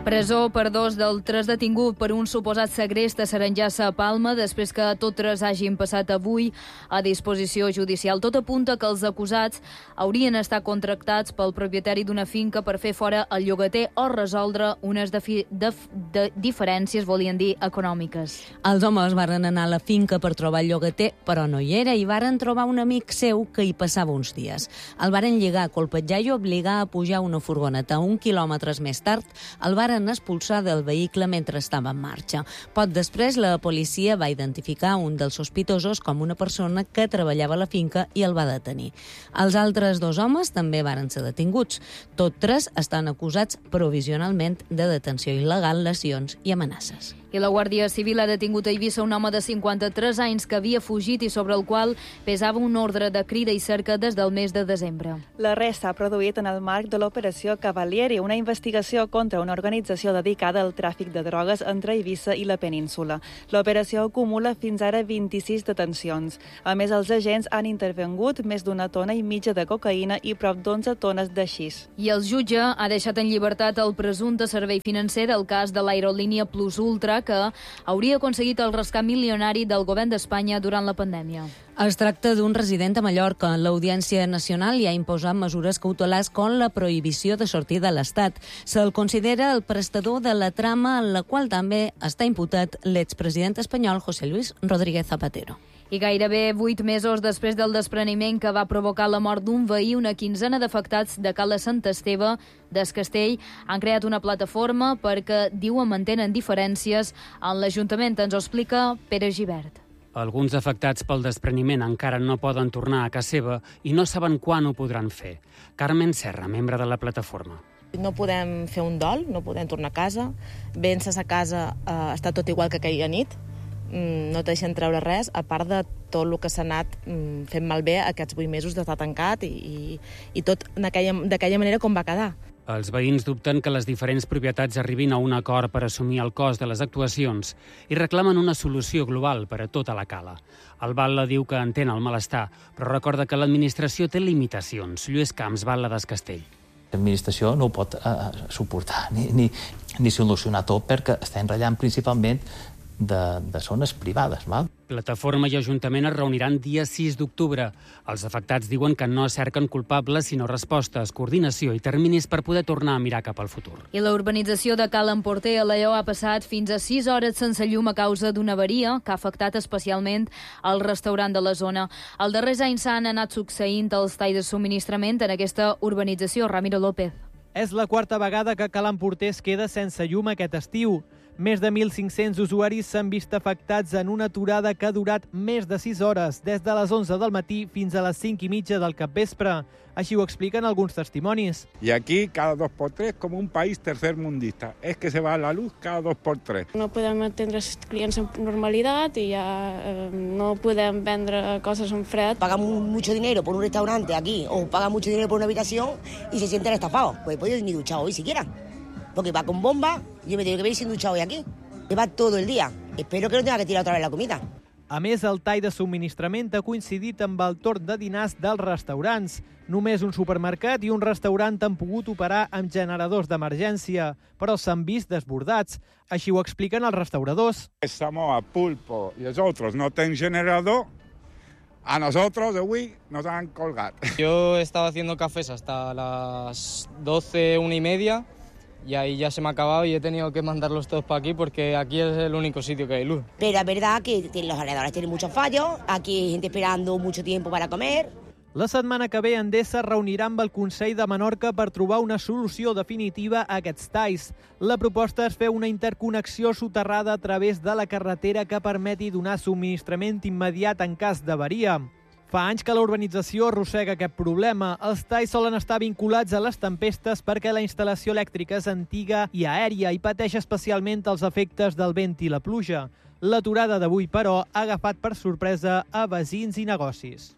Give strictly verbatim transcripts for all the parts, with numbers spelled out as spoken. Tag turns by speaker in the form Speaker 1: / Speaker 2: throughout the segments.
Speaker 1: Presó per dos d'altres detingut per un suposat segrest a Sarengassa a Palma després que tots tres hagin passat avui a disposició judicial. Tot apunta que els acusats haurien estat contractats pel propietari d'una finca per fer fora el llogater o resoldre unes defi- de, de diferències, volien dir, econòmiques.
Speaker 2: Els homes varen anar a la finca per trobar el llogater, però no hi era, i varen trobar un amic seu que hi passava uns dies. El varen lligar, colpejar i obligar a pujar una furgoneta. Un quilòmetres més tard, el varen expulsar del vehicle mentre estava en marxa. Poc després, la policia va identificar un dels sospitosos com una persona que treballava a la finca i el va detenir. Els altres dos homes també varen ser detinguts. Tots tres estan acusats provisionalment de detenció il·legal, lesions i amenaces.
Speaker 1: I la Guàrdia Civil ha detingut a Eivissa un home de cinquanta-tres anys que havia fugit i sobre el qual pesava un ordre de crida i cerca des del mes de desembre.
Speaker 3: L'arrest s'ha produït en el marc de l'operació Cavalieri, una investigació contra una organització dedicada al tràfic de drogues entre Eivissa i la península. L'operació acumula fins ara vint-i-sis detencions. A més, els agents han intervingut més d'una tona i mitja de cocaïna i prop d'onze tones de xis.
Speaker 1: I el jutge ha deixat en llibertat el presumpte servei financer del cas de l'aerolínia Plus Ultra, que hauria aconseguit el rescat milionari del govern d'Espanya durant la pandèmia.
Speaker 2: Es tracta d'un resident a Mallorca. L'Audiència Nacional hi ha imposat mesures cautelars com la prohibició de sortir de l'Estat. Se'l considera el prestador de la trama en la qual també està imputat l'expresident espanyol José Luis Rodríguez Zapatero.
Speaker 1: I gairebé vuit mesos després del despreniment que va provocar la mort d'un veí, una quinzena d'afectats de Cala Sant Esteve d'Es Castell han creat una plataforma perquè, diuen, mantenen diferències en l'Ajuntament. Ens ho explica Pere Gibert.
Speaker 4: Alguns afectats pel despreniment encara no poden tornar a casa seva i no saben quan ho podran fer. Carmen Serra, membre de la plataforma.
Speaker 5: No podem fer un dol, no podem tornar a casa. Vèncer a casa eh, està tot igual que aquella nit. No te deixen treure res, a part de tot el que s'ha anat fent malbé aquests vuit mesos d'estar tancat i, i, i tot d'aquella manera com va quedar.
Speaker 4: Els veïns dubten que les diferents propietats arribin a un acord per assumir el cost de les actuacions i reclamen una solució global per a tota la cala. El Batlle diu que entén el malestar, però recorda que l'administració té limitacions. Lluís Camps, Batlle d'Es Castell.
Speaker 6: L'administració no ho pot eh, suportar ni, ni, ni solucionar tot perquè està enratllant principalment De, de zones privades. Val?
Speaker 4: Plataforma i Ajuntament es reuniran dia sis d'octubre. Els afectats diuen que no cerquen culpables, sinó respostes, coordinació i terminis per poder tornar a mirar cap al futur.
Speaker 1: I la urbanització de Cal Emporter a Lleó ha passat fins a sis hores sense llum a causa d'una avaria que ha afectat especialment el restaurant de la zona. Els darrers anys s'han anat succeint els talls de subministrament en aquesta urbanització. Ramiro López.
Speaker 7: És la quarta vegada que Cal Emporter es queda sense llum aquest estiu. Més de mil cinc-cents usuaris s'han vist afectats en una aturada que ha durat més de sis hores, des de les onze del matí fins a les cinc i mitja del capvespre. Així ho expliquen alguns testimonis.
Speaker 8: Y aquí cada dos por tres como un país tercermundista. Es que se va la luz cada dos por tres.
Speaker 9: No podem atendre els clients en normalitat i ja eh, no podem vendre coses en fred.
Speaker 10: Pagamos mucho dinero por un restaurante aquí o pagan mucho dinero por una habitación y se sienten estafados. Pues he podido ni duchar hoy siquiera. Porque va con bomba, yo me tengo que ver sin duchar hoy aquí. Me va todo el día. Espero que no tenga que tirar otra vez la comida.
Speaker 7: A més, el tall de subministrament ha coincidit amb el torn de dinars dels restaurants. Només un supermercat i un restaurant han pogut operar amb generadors d'emergència, però s'han vist desbordats. Així ho expliquen els restauradors.
Speaker 8: Estamos a pulpo y nosotros no tenemos generador. A nosotros, de hoy, nos han colgado.
Speaker 11: Yo he estado haciendo cafés hasta las doce, una y media. Y ahí ya se me ha acabado y he tenido que mandarlos todos para aquí porque aquí es el único sitio que hay luz.
Speaker 10: Pero es verdad que los generadores tienen muchos fallos, aquí hay gente esperando mucho tiempo para comer.
Speaker 7: La setmana que ve Endesa reunirà amb el Consell de Menorca per trobar una solució definitiva a aquests talls. La proposta és fer una interconnexió soterrada a través de la carretera que permeti donar subministrament immediat en cas d'avaria. Fa anys que la urbanització arrossega aquest problema. Els talls solen estar vinculats a les tempestes perquè la instal·lació elèctrica és antiga i aèria i pateix especialment els efectes del vent i la pluja. L'aturada d'avui, però, ha agafat per sorpresa a veïns i negocis.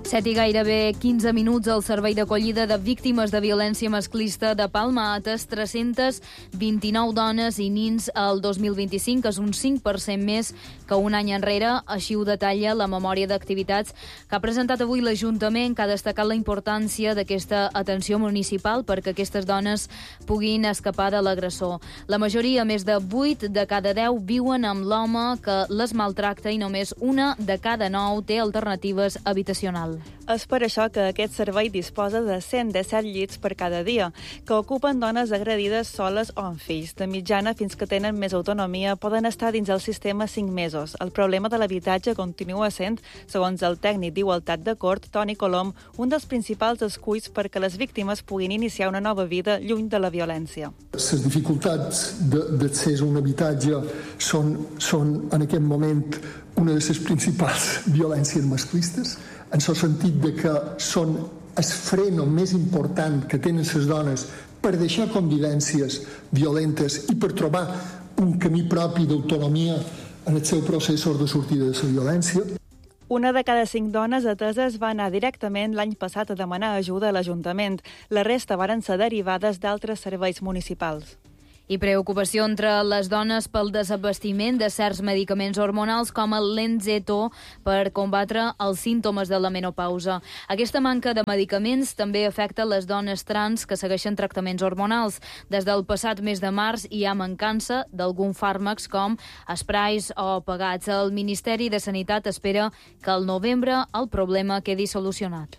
Speaker 1: set i gairebé quinze minuts. El Servei d'Acollida de Víctimes de Violència Masclista de Palma ha atès tres-centes vint-i-nou dones i nins el dos mil vint-i-cinc, que és un cinc per cent més que un any enrere. Així ho detalla la memòria d'activitats que ha presentat avui l'Ajuntament, que ha destacat la importància d'aquesta atenció municipal perquè aquestes dones puguin escapar de l'agressor. La majoria, més de vuit de cada deu, viuen amb l'home que les maltracta i només una de cada nou té alternatives habitacionals.
Speaker 3: És per això que aquest servei disposa de cent disset llits per cada dia, que ocupen dones agredides soles o amb fills. De mitjana, fins que tenen més autonomia, poden estar dins el sistema cinc mesos. El problema de l'habitatge continua sent, segons el tècnic d'Igualtat de Cort, Toni Colom, un dels principals esculls perquè les víctimes puguin iniciar una nova vida lluny de la violència.
Speaker 12: Les dificultats d'accés a un habitatge són, són en aquest moment una de les principals violències masclistes, en el sentit de que són el freno més important que tenen les dones per deixar convivències violentes i per trobar un camí propi d'autonomia en el seu procés de sortida de la violència.
Speaker 3: Una de cada cinc dones ateses va anar directament l'any passat a demanar ajuda a l'Ajuntament. La resta varen ser derivades d'altres serveis municipals.
Speaker 1: I preocupació entre les dones pel desabastiment de certs medicaments hormonals com el Lenzetó per combatre els símptomes de la menopausa. Aquesta manca de medicaments també afecta les dones trans que segueixen tractaments hormonals. Des del passat mes de març hi ha mancança d'alguns fàrmacs com esprais o pegats. El Ministeri de Sanitat espera que al novembre el problema quedi solucionat.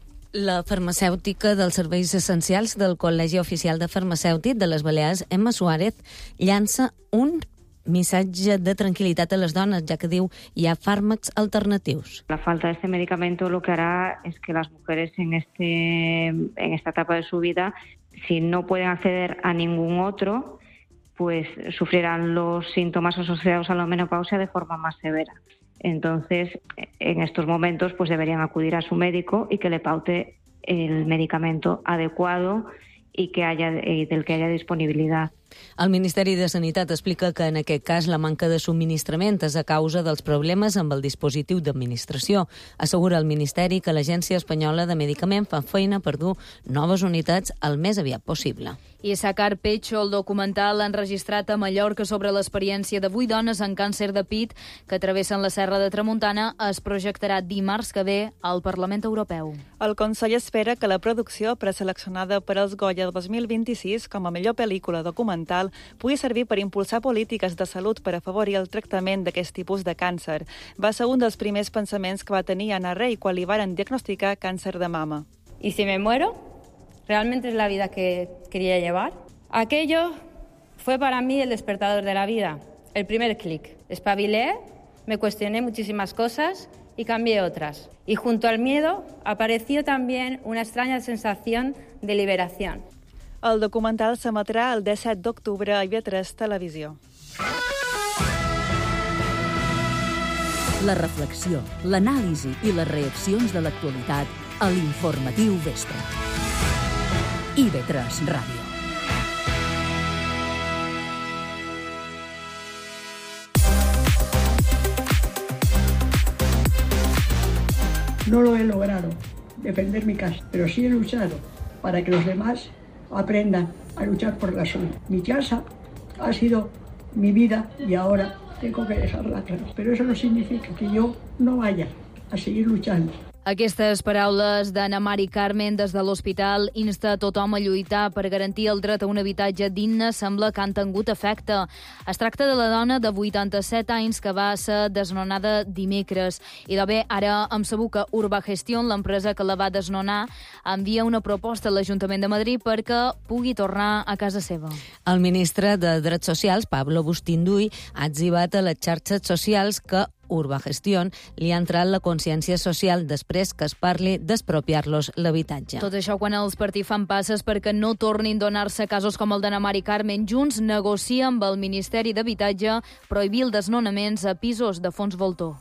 Speaker 2: La farmacèutica dels serveis essencials del Col·legi Oficial de Farmacèutic de les Balears, Emma Suárez, llança un missatge de tranquil·litat a les dones, ja que diu hi ha fármacos alternativos.
Speaker 13: La falta de este medicamento lo que hará es que las mujeres en, este, en esta etapa de su vida, si no pueden acceder a ningún otro, pues sufrirán los síntomas asociados a la menopausia de forma más severa. Entonces, en estos momentos, pues deberían acudir a su médico y que le paute el medicamento adecuado y que haya, y del que haya disponibilitat.
Speaker 2: El Ministeri de Sanitat explica que en aquest cas la manca de subministrament és a causa dels problemes amb el dispositiu d'administració. Assegura el Ministeri que l'Agència Espanyola de Medicament fa feina per dur noves unitats el més aviat possible.
Speaker 1: I Sacar Pecho, el documental enregistrat a Mallorca sobre l'experiència de vuit dones amb càncer de pit que travessen la Serra de Tramuntana, es projectarà dimarts que ve al Parlament Europeu.
Speaker 3: El Consell espera que la producció preseleccionada per als Goya dos mil vint-i-sis com a millor pel·lícula documental pugui servir per impulsar polítiques de salut per afavorir el tractament d'aquest tipus de càncer. Va ser un dels primers pensaments que va tenir Anna Rey quan li varen diagnosticar càncer de mama.
Speaker 14: ¿Y si me muero? ¿Realmente es la vida que quería llevar? Aquello fue para mí el despertador de la vida, el primer clic. Espabilé, me cuestioné muchísimas cosas y cambié otras. Y junto al miedo apareció también una extraña sensación de liberación.
Speaker 3: El documental s'emetrà el disset d'octubre a I V tres Televisió.
Speaker 15: La reflexió, l'anàlisi i les reaccions de l'actualitat a l'Informatiu Vespre. I V tres Ràdio.
Speaker 16: No lo he logrado, defender mi casa, pero sí he luchado para que los demás aprendan a luchar por la suya. Mi casa ha sido mi vida y ahora tengo que dejarla atrás. Pero eso no significa que yo no vaya a seguir luchando.
Speaker 1: Aquestes paraules d'Anna Mari Carmen des de l'hospital insta a tothom a lluitar per garantir el dret a un habitatge digne sembla que han tingut efecte. Es tracta de la dona de vuitanta-set anys que va ser desnonada dimecres. I de bé, ara hem sabut que Urbagestión, l'empresa que la va desnonar, envia una proposta a l'Ajuntament de Madrid perquè pugui tornar a casa seva.
Speaker 2: El ministre de Drets Socials, Pablo Bustinduy, ha etzibat a les xarxes socials que Urbagestión li ha entrat la consciència social després que es parli d'expropiar-los l'habitatge.
Speaker 1: Tot això quan els partits fan passes perquè no tornin a donar-se casos com el d'Anna Mari Carmen. Junts negocia amb el Ministeri d'Habitatge prohibir els desnonaments a pisos de fons voltor.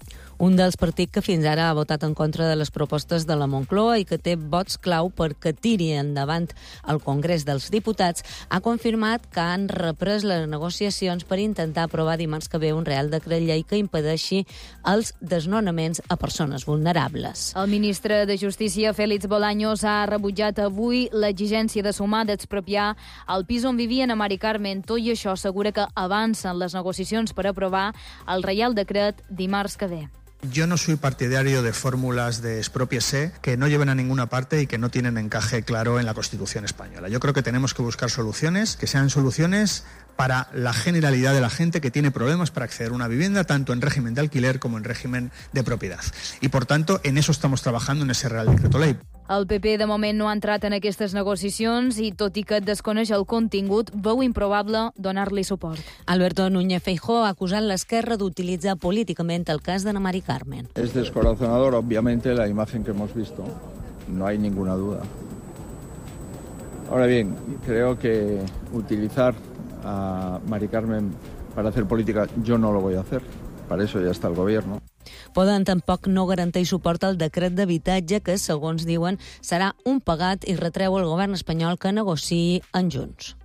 Speaker 2: Un dels partits que fins ara ha votat en contra de les propostes de la Moncloa i que té vots clau perquè tiri endavant el Congrés dels Diputats, ha confirmat que han reprès les negociacions per intentar aprovar dimarts que ve un Real Decret Llei que impedeixi els desnonaments a persones vulnerables.
Speaker 1: El ministre de Justícia, Félix Bolaños, ha rebutjat avui l'exigència de sumar d'expropiar el pis on vivien a Mari Carmen. Tot i això, assegura que avancen les negociacions per aprovar el Reial Decret dimarts que ve.
Speaker 17: Yo no soy partidario de fórmulas de expropiese que no lleven a ninguna parte y que no tienen encaje claro en la Constitución española. Yo creo que tenemos que buscar soluciones que sean soluciones para la generalidad de la gente que tiene problemas para acceder a una vivienda, tanto en régimen de alquiler como en régimen de propiedad. Y, por tanto, en eso estamos trabajando en ese Real Decreto Ley.
Speaker 1: El P P de moment no ha entrat en aquestes negociacions i, tot i que desconeix el contingut, veu improbable donar-li suport.
Speaker 2: Alberto Núñez Feijóo ha acusat l'esquerra d'utilitzar políticament el cas de Mari Carmen.
Speaker 18: Es descorazonador, obviamente, la imagen que hemos visto. No hay ninguna duda. Ahora bien, creo que utilizar a Mari Carmen para hacer política, yo no lo voy a hacer. Para eso ya está el gobierno.
Speaker 2: Poden tampoc no garantir suport al decret d'habitatge que, segons diuen, serà un pegat i retreu al govern espanyol que negociï en Junts.